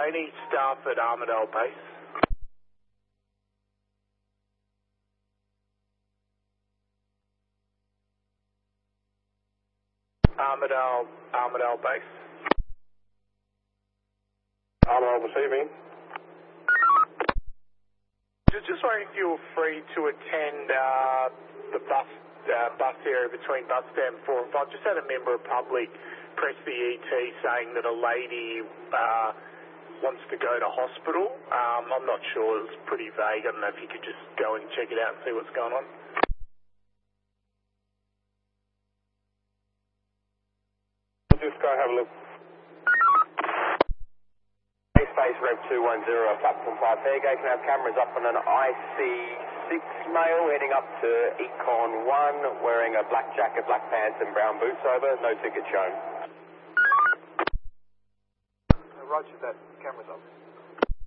any staff at Armidale Base? Armidale Base. Armidale receiving. Just wondering if you were free to attend the bus area between bus stand 4 and 5. Just had a member of public press the ET saying that a lady wants to go to hospital. I'm not sure, it was pretty vague. I don't know if you could just go and check it out and see what's going on. Just go have a look. Space Rev 210, platform 5 Fairgate, can have cameras up on an IC6 male heading up to Econ 1, wearing a black jacket, black pants and brown boots over, no ticket shown. Roger that, cameras up.